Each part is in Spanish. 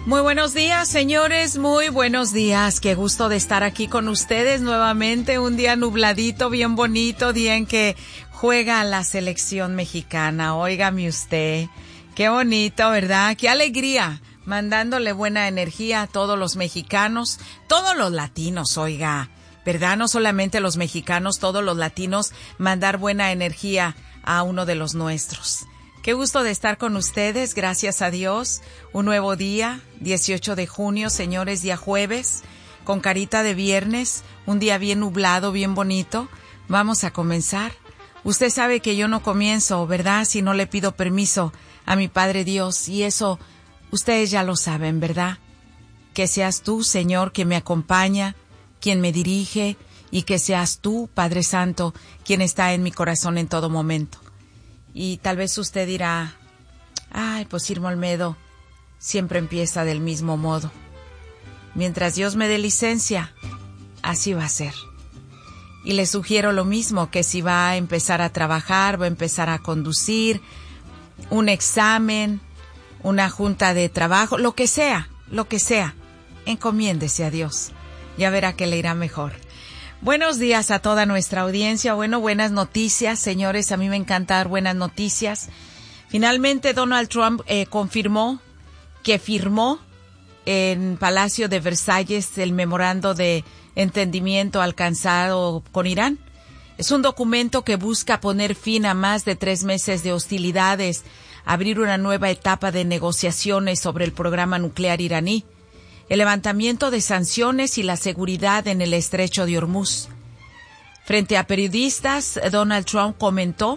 Muy buenos días, señores, muy buenos días. Qué gusto de estar aquí con ustedes nuevamente. Un día nubladito, bien bonito, día en que juega la selección mexicana. Óigame usted, qué bonito, ¿verdad? Qué alegría, mandándole buena energía a todos los mexicanos, todos los latinos, oiga, ¿verdad? No solamente los mexicanos, todos los latinos, mandar buena energía a uno de los nuestros. Qué gusto de estar con ustedes, gracias a Dios. Un nuevo día, 18 de junio, señores, día jueves, con carita de viernes, un día bien nublado, bien bonito. Vamos a comenzar. Usted sabe que yo no comienzo, ¿verdad?, si no le pido permiso a mi Padre Dios, y eso ustedes ya lo saben, ¿verdad? Que seas tú, Señor, quien me acompaña, quien me dirige, y que seas tú, Padre Santo, quien está en mi corazón en todo momento. Y tal vez usted dirá, ay, pues Irma Olmedo siempre empieza del mismo modo. Mientras Dios me dé licencia, así va a ser. Y le sugiero lo mismo, que si va a empezar a trabajar, va a empezar a conducir, un examen, una junta de trabajo, lo que sea, encomiéndese a Dios. Ya verá que le irá mejor. Buenos días a toda nuestra audiencia. Bueno, buenas noticias, señores. A mí me encanta dar buenas noticias. Finalmente, Donald Trump confirmó que firmó en Palacio de Versalles el memorando de entendimiento alcanzado con Irán. Es un documento que busca poner fin a más de 3 meses de hostilidades, abrir una nueva etapa de negociaciones sobre el programa nuclear iraní, el levantamiento de sanciones y la seguridad en el estrecho de Hormuz. Frente a periodistas, Donald Trump comentó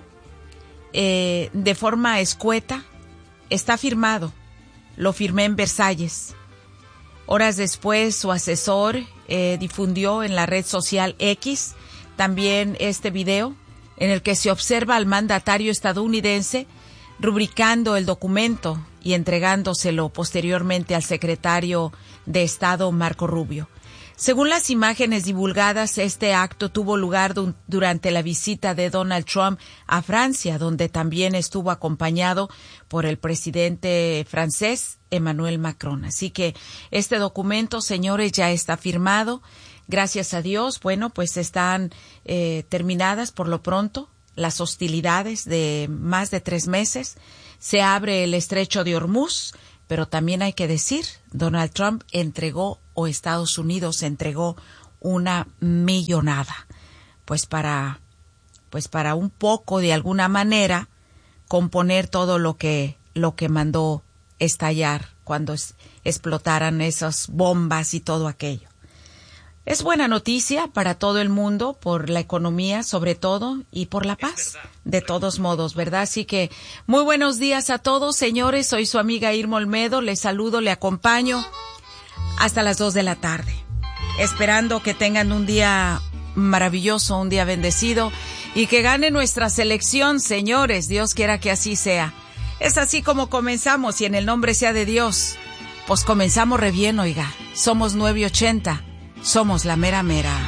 de forma escueta, está firmado, lo firmé en Versalles. Horas después, su asesor difundió en la red social X también este video en el que se observa al mandatario estadounidense rubricando el documento y entregándoselo posteriormente al secretario de Estado Marco Rubio. Según las imágenes divulgadas, este acto tuvo lugar durante la visita de Donald Trump a Francia, donde también estuvo acompañado por el presidente francés Emmanuel Macron. Así que este documento, señores, ya está firmado. Gracias a Dios, bueno, pues están terminadas por lo pronto las hostilidades de más de 3 meses. Se abre el estrecho de Hormuz, pero también hay que decir, Donald Trump entregó, o Estados Unidos entregó, una millonada, pues para un poco, de alguna manera, componer todo lo que mandó estallar cuando explotaran esas bombas y todo aquello. Es buena noticia para todo el mundo, por la economía sobre todo, y por la paz, de todos modos, ¿verdad? Así que muy buenos días a todos, señores. Soy su amiga Irma Olmedo, les saludo, le acompaño hasta las 2 de la tarde. Esperando que tengan un día maravilloso, un día bendecido, y que gane nuestra selección, señores. Dios quiera que así sea. Es así como comenzamos, y en el nombre sea de Dios, pues comenzamos re bien, oiga. Somos 980. Somos la mera mera.